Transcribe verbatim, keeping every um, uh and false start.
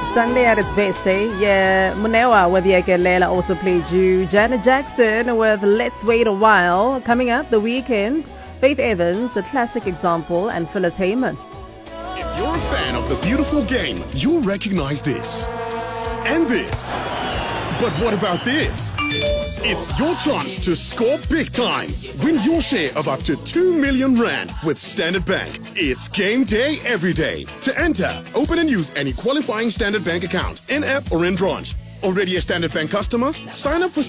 Sunday at its best, eh? Yeah, Munewa with Yekelela also played you. Janet Jackson with Let's Wait a While. Coming up the weekend, Faith Evans, a classic example, and Phyllis Heyman. If you're a fan of the beautiful game, you'll recognize this. And this. But what about this? It's your chance to score big time. Win your share of up to two million rand with Standard Bank. It's game day every day. To enter, open and use any qualifying Standard Bank account, in-app or in branch. Already a Standard Bank customer? Sign up for